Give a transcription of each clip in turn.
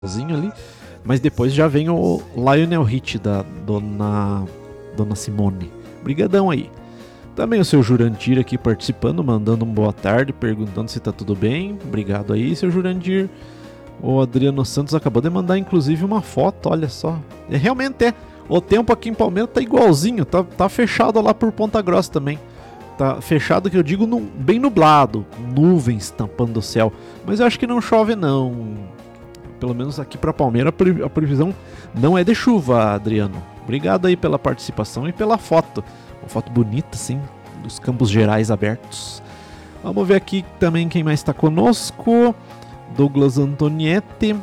ali, mas depois já vem o Lionel Hit da Dona Simone. Brigadão aí. Também o seu Jurandir aqui participando, mandando um boa tarde, perguntando se tá tudo bem. Obrigado aí, seu Jurandir. O Adriano Santos acabou de mandar inclusive uma foto, olha só. Realmente é. O tempo aqui em Palmeiras tá igualzinho, tá fechado lá por Ponta Grossa também. Tá fechado, que eu digo, bem nublado, nuvens tampando o céu. Mas eu acho que não chove não. Pelo menos aqui para Palmeiras a previsão não é de chuva, Adriano. Obrigado aí pela participação e pela foto. Uma foto bonita, sim, dos Campos Gerais abertos. Vamos ver aqui também quem mais está conosco. Douglas Antonietti.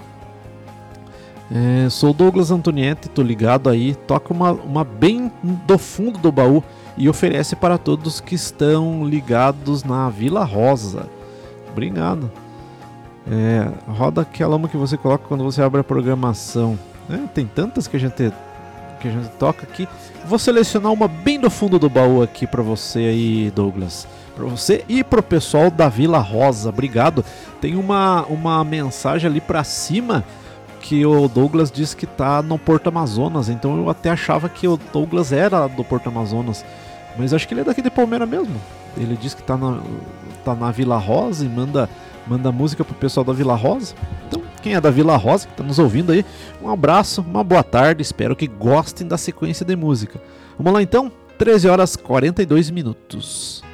Sou Douglas Antonietti, tô ligado aí. Toca uma bem do fundo do baú e oferece para todos que estão ligados na Vila Rosa. Obrigado. Roda aquela uma que você coloca quando você abre a programação. Tem tantas que a gente toca aqui. Vou selecionar uma bem do fundo do baú aqui para você aí, Douglas. Para você e pro pessoal da Vila Rosa. Obrigado. Tem uma mensagem ali para cima que o Douglas disse que tá no Porto Amazonas. Então eu até achava que o Douglas era do Porto Amazonas, mas acho que ele é daqui de Palmeiras mesmo. Ele disse que tá na Vila Rosa e manda música pro pessoal da Vila Rosa. Então, quem é da Vila Rosa, que tá nos ouvindo aí, um abraço, uma boa tarde, espero que gostem da sequência de música. Vamos lá então, 13 horas 42 minutos.